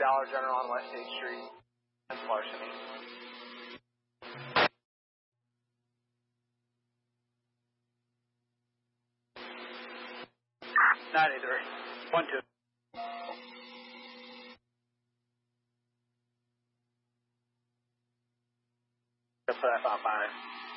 Dollar General on West 8th Street. That's larceny. Nine eight three. 1 2. That's 5.